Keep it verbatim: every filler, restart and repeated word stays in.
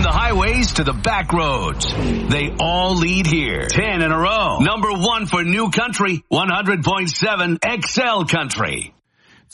the highways to the back roads, they all lead here. Ten in a row. Number one for New Country, one hundred point seven X L Country.